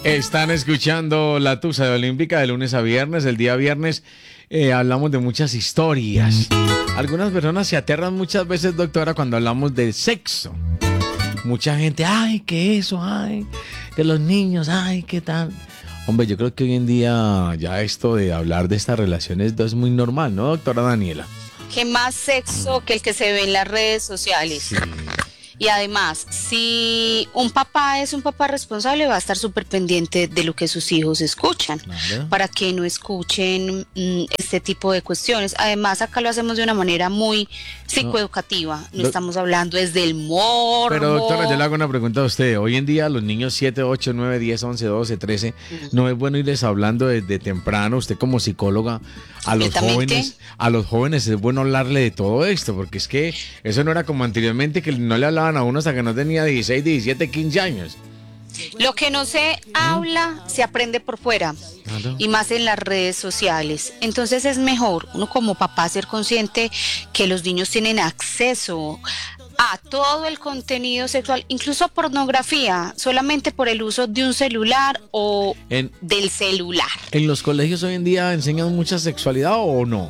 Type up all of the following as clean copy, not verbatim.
Están escuchando La Tusa de Olímpica de lunes a viernes. El día viernes hablamos de muchas historias. Algunas personas se aterran muchas veces, doctora, cuando hablamos de sexo. Mucha gente, ay, que eso, ay, que los niños, ay, qué tal. Hombre, yo creo que hoy en día ya esto de hablar de estas relaciones es muy normal, ¿no, doctora Daniela? ¿Qué más sexo que el que se ve en las redes sociales? Sí. Y además, si un papá es un papá responsable, va a estar súper pendiente de lo que sus hijos escuchan, Claro. para que no escuchen este tipo de cuestiones. Además, acá lo hacemos de una manera muy psicoeducativa, no estamos hablando desde el morbo. Pero doctora, yo le hago una pregunta a usted. Hoy en día los niños 7, 8, 9, 10, 11, 12, 13, ¿no es bueno irles hablando desde temprano, usted como psicóloga, a los jóvenes? A los jóvenes es bueno hablarle de todo esto, porque es que eso no era como anteriormente, que no le hablaban a uno hasta que no tenía 16, 17, 15 años. Lo que no se habla, se aprende por fuera. Claro. Y más en las redes sociales. Entonces es mejor uno como papá ser consciente que los niños tienen acceso a todo el contenido sexual, incluso pornografía, solamente por el uso de un celular o del celular. ¿En los colegios hoy en día enseñan mucha sexualidad o no?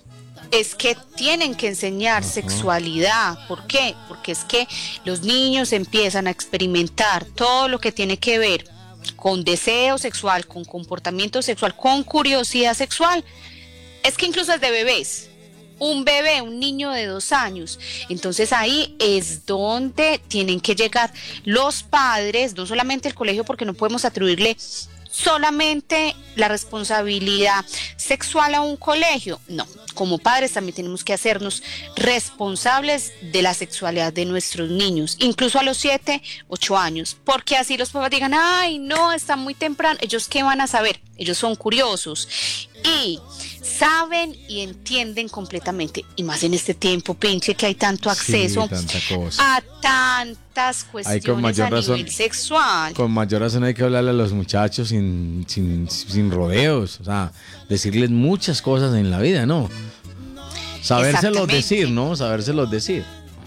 Es que tienen que enseñar sexualidad. ¿Por qué? Porque es que los niños empiezan a experimentar todo lo que tiene que ver con deseo sexual, con comportamiento sexual, con curiosidad sexual. Es que incluso es de bebés. Un bebé, un niño de 2 años. Entonces ahí es donde tienen que llegar los padres, no solamente el colegio, porque no podemos atribuirle solamente la responsabilidad sexual a un colegio. No, como padres también tenemos que hacernos responsables de la sexualidad de nuestros niños, incluso a los 7, 8 años, porque así los papás digan, ay, no, está muy temprano. ¿Ellos qué van a saber? Ellos son curiosos y saben y entienden completamente, y más en este tiempo, pinche, que hay tanto acceso a tantas cuestiones a nivel sexual. Con mayor razón hay que hablarle a los muchachos sin rodeos, o sea, decirles muchas cosas en la vida, ¿no? Sabérselos decir, ¿no? Sabérselos decir.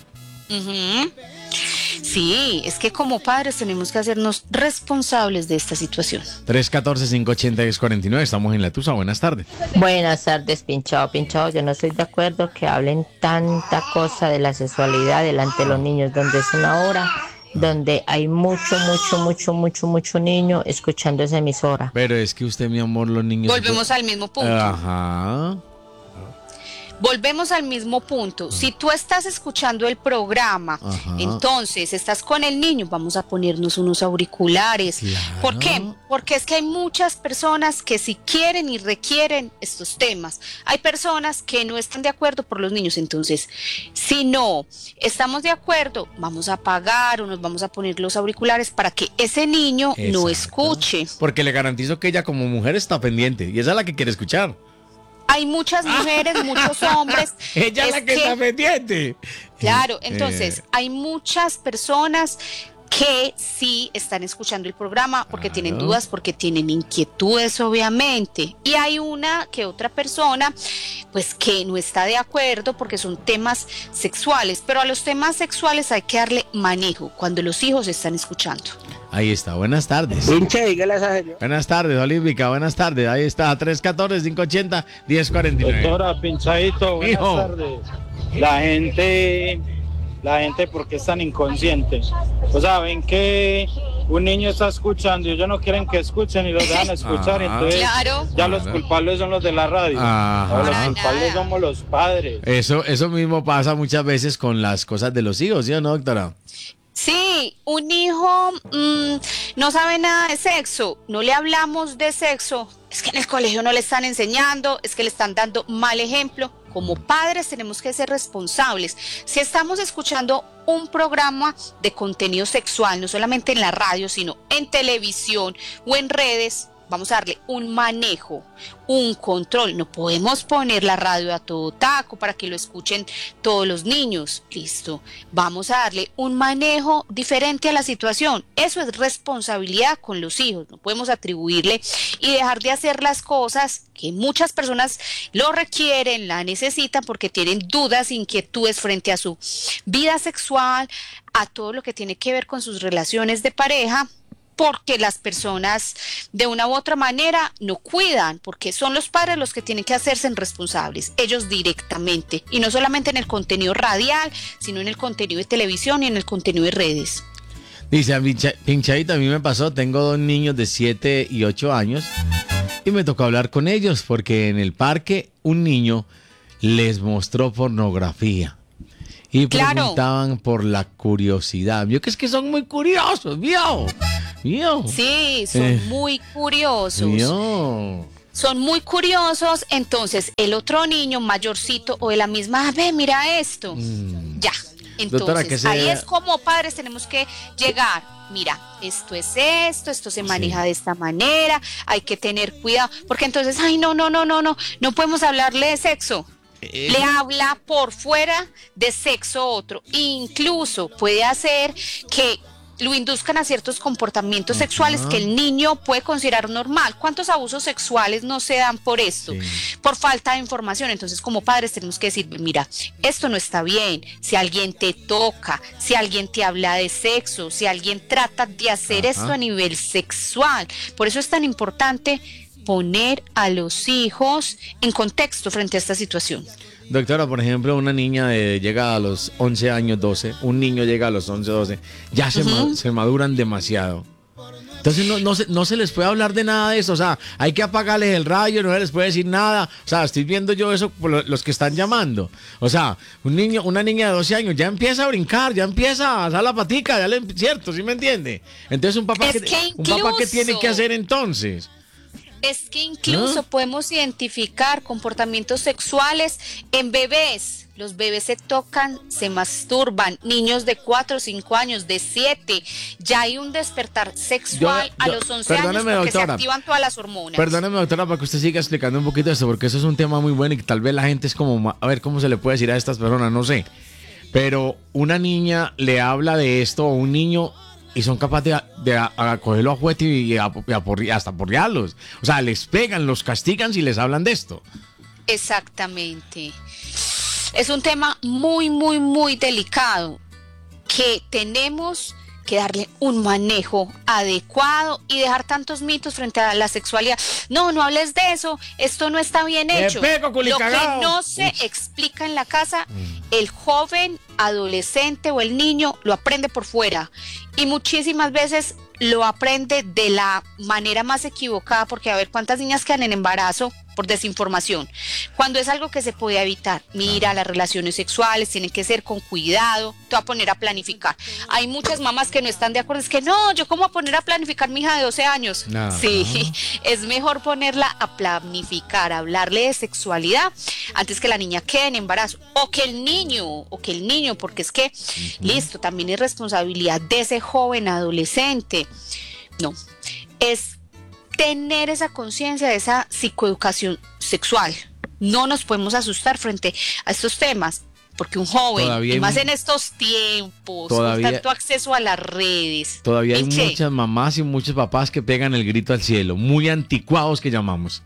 Sí, es que como padres tenemos que hacernos responsables de esta situación. 314-580-1049, estamos en La Tusa, buenas tardes. Buenas tardes, Pinchado. Yo no estoy de acuerdo que hablen tanta cosa de la sexualidad delante de los niños, donde es una hora donde hay mucho niño escuchando esa emisora. Pero es que usted, mi amor, los niños... Volvemos al mismo punto. Ajá. Volvemos al mismo punto. Si tú estás escuchando el programa, entonces estás con el niño, vamos a ponernos unos auriculares. Claro. ¿Por qué? Porque es que hay muchas personas que sí quieren y requieren estos temas. Hay personas que no están de acuerdo por los niños. Entonces, si no estamos de acuerdo, vamos a apagar o nos vamos a poner los auriculares para que ese niño no escuche. Porque le garantizo que ella como mujer está pendiente y esa es la que quiere escuchar. Hay muchas mujeres, muchos hombres. Ella es la que está pendiente. Claro, entonces hay muchas personas que sí están escuchando el programa porque tienen dudas, porque tienen inquietudes, obviamente. Y hay una que otra persona, pues, que no está de acuerdo porque son temas sexuales. Pero a los temas sexuales hay que darle manejo cuando los hijos están escuchando. Ahí está, buenas tardes. Pinche, dígale a esa señora. Buenas tardes, Olímpica, buenas tardes. Ahí está, 314-580-1049. Doctora, Pinchadito, buenas tardes. La gente, ¿por qué es tan inconsciente? O sea, ven que un niño está escuchando y ellos no quieren que escuchen y los dejan escuchar, entonces ya los culpables son los de la radio. Los culpables somos los padres. Eso mismo pasa muchas veces con las cosas de los hijos, ¿sí o no, doctora? Sí, un hijo no sabe nada de sexo, no le hablamos de sexo, es que en el colegio no le están enseñando, es que le están dando mal ejemplo. Como padres tenemos que ser responsables. Si estamos escuchando un programa de contenido sexual, no solamente en la radio, sino en televisión o en redes, vamos a darle un manejo, un control. No podemos poner la radio a todo taco para que lo escuchen todos los niños. Listo. Vamos a darle un manejo diferente a la situación. Eso es responsabilidad con los hijos. No podemos atribuirle y dejar de hacer las cosas que muchas personas lo requieren, la necesitan porque tienen dudas, inquietudes frente a su vida sexual, a todo lo que tiene que ver con sus relaciones de pareja. porque las personas de una u otra manera no cuidan, porque son los padres los que tienen que hacerse responsables, ellos directamente, y no solamente en el contenido radial, sino en el contenido de televisión y en el contenido de redes. Dice, Pinchadita, a mí me pasó, tengo 2 niños de 7 y 8 años y me tocó hablar con ellos porque en el parque un niño les mostró pornografía. Y preguntaban por la curiosidad. Vio que es que son muy curiosos, vio. Sí, son muy curiosos. Son muy curiosos. Entonces, el otro niño mayorcito o de la misma, ve, mira esto. Ya. Entonces, doctora, ahí es como padres tenemos que llegar. Mira, esto es esto se maneja de esta manera, hay que tener cuidado. Porque entonces, ay, no podemos hablarle de sexo. Le habla por fuera de sexo otro, incluso puede hacer que lo induzcan a ciertos comportamientos sexuales que el niño puede considerar normal. ¿Cuántos abusos sexuales no se dan por esto? Sí. Por falta de información. Entonces, como padres tenemos que decir, mira, esto no está bien. Si alguien te toca, si alguien te habla de sexo, si alguien trata de hacer esto a nivel sexual. Por eso es tan importante poner a los hijos en contexto frente a esta situación. Doctora, por ejemplo, una niña llega a los 11 años, 12, un niño llega a los 11, 12, ya se maduran demasiado. Entonces no se les puede hablar de nada de eso, o sea, hay que apagarles el radio, no se les puede decir nada, o sea, estoy viendo yo eso por los que están llamando, o sea, una niña de 12 años ya empieza a brincar, ya empieza a alzar la patica, ¿cierto? ¿Sí me entiende? Entonces un papá ¿qué tiene que hacer entonces? Es que incluso podemos identificar comportamientos sexuales en bebés. Los bebés se tocan, se masturban. Niños de 4, 5 años, de 7. Ya hay un despertar sexual a los 11 años porque doctora, se activan todas las hormonas. Perdóneme, doctora, para que usted siga explicando un poquito esto, porque eso es un tema muy bueno y que tal vez la gente es como, a ver, ¿cómo se le puede decir a estas personas? No sé. Pero una niña le habla de esto a un niño y son capaces de cogerlo a juguete y hasta porrearlos. O sea, les pegan, los castigan si les hablan de esto. Exactamente. Es un tema muy, muy, muy delicado que tenemos que darle un manejo adecuado y dejar tantos mitos frente a la sexualidad. No hables de eso, esto no está bien hecho. Lo que no se explica en la casa, el joven, adolescente o el niño lo aprende por fuera y muchísimas veces lo aprende de la manera más equivocada, porque a ver cuántas niñas quedan en embarazo por desinformación, cuando es algo que se puede evitar. Mira, las relaciones sexuales tienen que ser con cuidado, te voy a poner a planificar. Hay muchas mamás que no están de acuerdo, es que no, yo cómo a poner a planificar mi hija de 12 años. Sí, es mejor ponerla a planificar, a hablarle de sexualidad antes que la niña quede en embarazo, o que el niño, porque es que, listo, también es responsabilidad de ese joven adolescente. No, es tener esa conciencia de esa psicoeducación sexual. No nos podemos asustar frente a estos temas, porque un joven, y más en estos tiempos, con tanto acceso a las redes. Todavía hay muchas mamás y muchos papás que pegan el grito al cielo, muy anticuados que llamamos.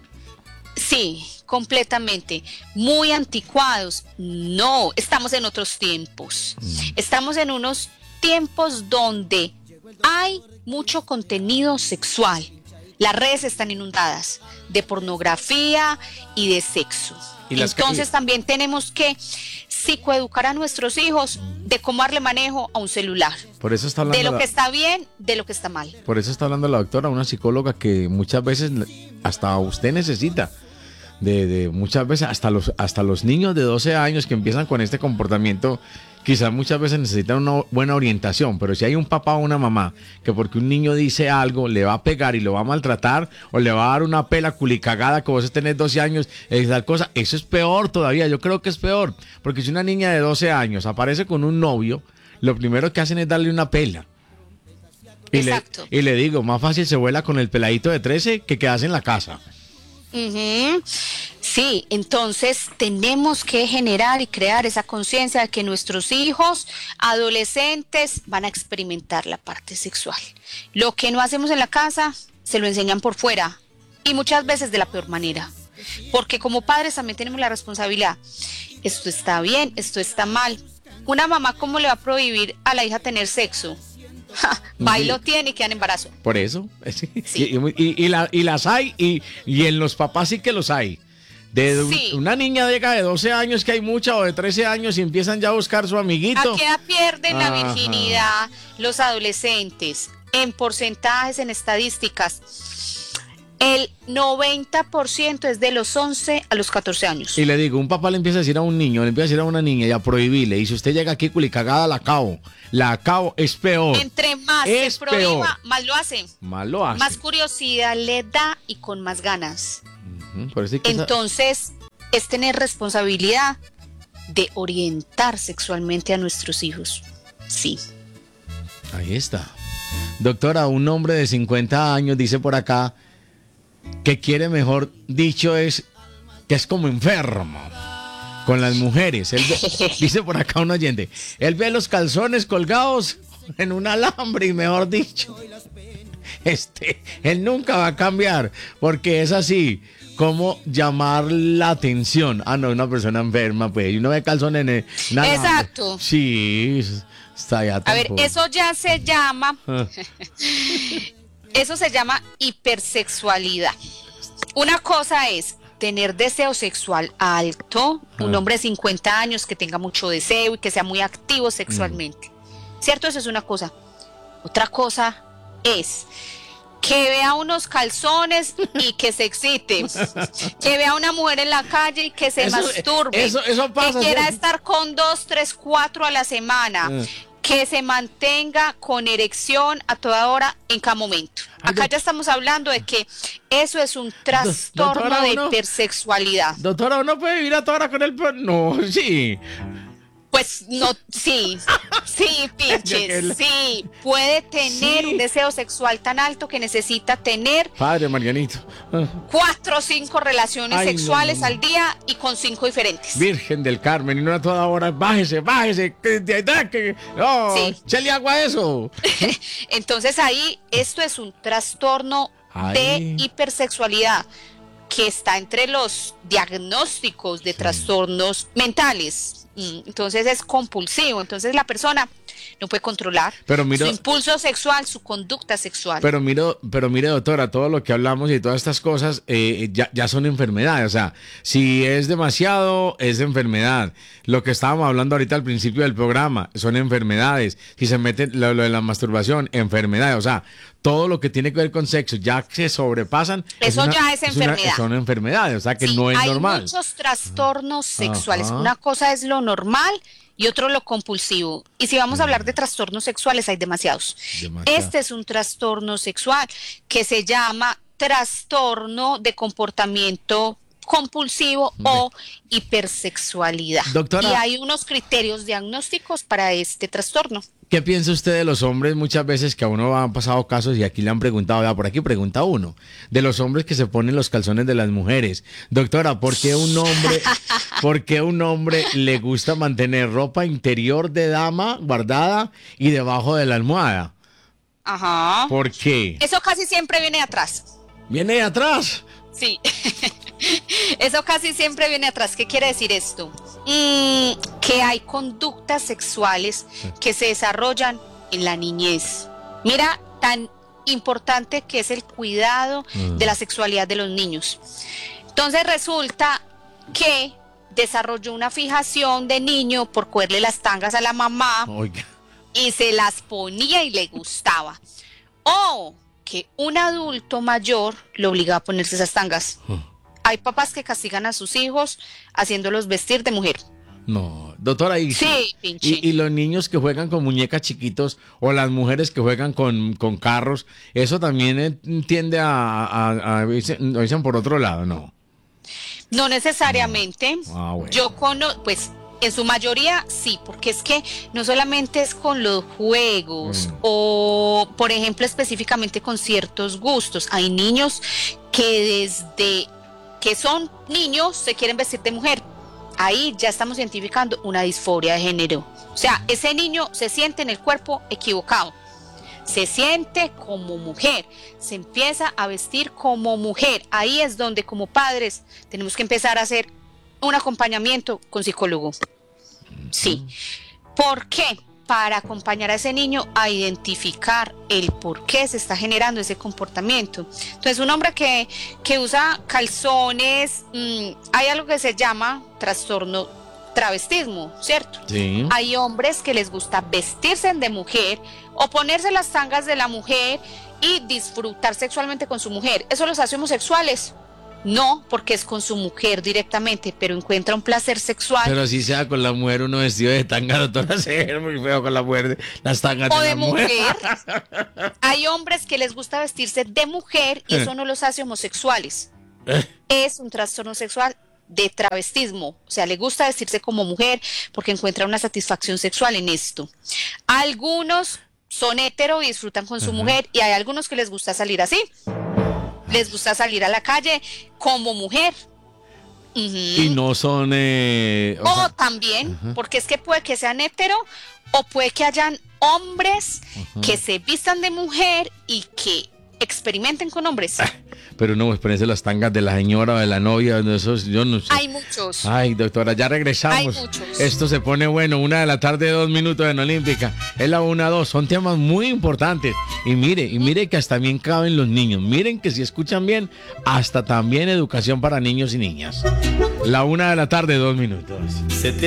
Sí, completamente, muy anticuados. No, estamos en otros tiempos. Estamos en unos tiempos donde hay mucho contenido sexual. Las redes están inundadas de pornografía y de sexo. Entonces también tenemos que psicoeducar a nuestros hijos de cómo darle manejo a un celular. Por eso está hablando de lo que está bien, de lo que está mal. Por eso está hablando la doctora, una psicóloga que muchas veces hasta usted necesita. De muchas veces hasta los niños de 12 años que empiezan con este comportamiento, quizás muchas veces necesitan una buena orientación, pero si hay un papá o una mamá que porque un niño dice algo le va a pegar y lo va a maltratar o le va a dar una pela culicagada que vos tenés 12 años, tal cosa, eso es peor todavía. Yo creo que es peor, porque si una niña de 12 años aparece con un novio, lo primero que hacen es darle una pela. Exacto. Y le digo, más fácil se vuela con el peladito de 13 que quedarse en la casa. Sí, entonces tenemos que generar y crear esa conciencia de que nuestros hijos adolescentes van a experimentar la parte sexual. Lo que no hacemos en la casa se lo enseñan por fuera y muchas veces de la peor manera, porque como padres también tenemos la responsabilidad. Esto está bien, esto está mal. Una mamá, ¿cómo le va a prohibir a la hija tener sexo? va y lo tiene y queda en embarazo. Por eso. Sí. Y las hay, y en los papás sí que los hay. De una niña de 12 años, que hay mucha, o de 13 años, y empiezan ya a buscar su amiguito. ¿A qué edad pierden la virginidad los adolescentes? En porcentajes, en estadísticas, el 90% es de los 11 a los 14 años. Y le digo, un papá le empieza a decir a un niño, le empieza a decir a una niña y a prohibirle, y si usted llega aquí culicagada, la acabo, es peor. Entre más se prohíba, más lo hacen. Más Más curiosidad le da y con más ganas. Por eso que entonces, es tener responsabilidad de orientar sexualmente a nuestros hijos. Sí. Ahí está. Doctora, un hombre de 50 años dice por acá que quiere, mejor dicho, que es como enfermo con las mujeres. Dice por acá un oyente, él ve los calzones colgados en un alambre y, mejor dicho, él nunca va a cambiar porque es así. ¿Cómo llamar la atención? No, una persona enferma, pues, y uno ve calzones en nada. Exacto. Sí, está ya. A ver, eso ya se llama, eso se llama hipersexualidad. Una cosa es tener deseo sexual alto, un hombre de 50 años que tenga mucho deseo y que sea muy activo sexualmente. ¿Cierto? Eso es una cosa. Otra cosa es que vea unos calzones y que se excite, que vea una mujer en la calle y que se masturbe, eso pasa, que quiera estar con 2, 3, 4 a la semana, que se mantenga con erección a toda hora en cada momento. Acá ya estamos hablando de que eso es un trastorno de hipersexualidad. Doctora, ¿uno puede vivir a toda hora con él? No, sí. Pues no, sí, pinches, sí, puede tener un deseo sexual tan alto que necesita tener Padre Marianito 4 o 5 relaciones sexuales al día y con 5 diferentes. Virgen del Carmen, y no a toda hora, bájese, échale agua a eso. Entonces ahí, esto es un trastorno de hipersexualidad que está entre los diagnósticos de trastornos mentales. Entonces es compulsivo, entonces la persona no puede controlar su impulso sexual, su conducta sexual. Pero mire, doctora, todo lo que hablamos y todas estas cosas ya son enfermedades. O sea, si es demasiado, es enfermedad. Lo que estábamos hablando ahorita al principio del programa son enfermedades. Si se mete lo de la masturbación, enfermedades. O sea, todo lo que tiene que ver con sexo, ya que se sobrepasan, eso ya es enfermedad. Son enfermedades, o sea que no es normal. Hay muchos trastornos sexuales. Una cosa es lo normal y otro lo compulsivo. Y si vamos a hablar de trastornos sexuales, hay demasiados. Este es un trastorno sexual que se llama trastorno de comportamiento compulsivo o hipersexualidad. Doctora, y hay unos criterios diagnósticos para este trastorno. ¿Qué piensa usted de los hombres muchas veces que a uno han pasado casos y aquí le han preguntado, por aquí pregunta uno, de los hombres que se ponen los calzones de las mujeres? Doctora, ¿por qué un hombre le gusta mantener ropa interior de dama guardada y debajo de la almohada? Ajá. ¿Por qué? Eso casi siempre viene de atrás. ¿Viene de atrás? Sí. Eso casi siempre viene atrás. ¿Qué quiere decir esto? Que hay conductas sexuales que se desarrollan en la niñez. Mira, tan importante que es el cuidado de la sexualidad de los niños. Entonces resulta que desarrolló una fijación de niño por cogerle las tangas a la mamá. Oiga. Y se las ponía y le gustaba. O que un adulto mayor lo obligaba a ponerse esas tangas. Hay papás que castigan a sus hijos haciéndolos vestir de mujer. No, doctora, sí, pinche. Y los niños que juegan con muñecas chiquitos o las mujeres que juegan con carros, eso también tiende a irse por otro lado, ¿no? No necesariamente. Bueno. Yo pues en su mayoría sí, porque es que no solamente es con los juegos o, por ejemplo, específicamente con ciertos gustos. Hay niños que desde que son niños se quieren vestir de mujer. Ahí ya estamos identificando una disforia de género. O sea, ese niño se siente en el cuerpo equivocado. Se siente como mujer, se empieza a vestir como mujer. Ahí es donde como padres tenemos que empezar a hacer un acompañamiento con psicólogo. Sí. ¿Por qué? para acompañar a ese niño a identificar el por qué se está generando ese comportamiento. Entonces, un hombre que usa calzones, hay algo que se llama trastorno travestismo, ¿cierto? Sí. Hay hombres que les gusta vestirse de mujer o ponerse las tangas de la mujer y disfrutar sexualmente con su mujer. ¿Eso los hace homosexuales? No, porque es con su mujer directamente, pero encuentra un placer sexual. Pero si sea con la mujer, uno vestido de tanga, doctora, se ve muy feo con la mujer, las tangas o de de la mujer. Hay hombres que les gusta vestirse de mujer y eso no los hace homosexuales. Es un trastorno sexual de travestismo, o sea, le gusta vestirse como mujer porque encuentra una satisfacción sexual en esto. Algunos son hetero y disfrutan con su mujer, y hay algunos que les gusta salir así. Les gusta salir a la calle como mujer. Y no son... o también, porque es que puede que sean hetero o puede que hayan hombres que se vistan de mujer y que experimenten con hombres. Pero no, pues ponerse las tangas de la señora o de la novia, esos, yo no sé. Hay muchos. Ay, doctora, ya regresamos. Hay muchos. Esto se pone bueno, 1:00 p.m, 2 minutos en Olímpica. Es la 1-2, son temas muy importantes. Y mire que hasta bien caben los niños. Miren que si escuchan bien, hasta también educación para niños y niñas. La 1:00 p.m, 2 minutos.